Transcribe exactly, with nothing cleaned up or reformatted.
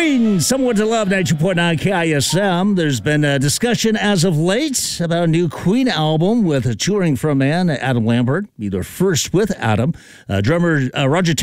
Queen, Someone to Love, ninety-two point nine K I S M. There's been a discussion as of late about a new Queen album with a touring frontman, Adam Lambert. Be their first with Adam. Uh, drummer uh, Roger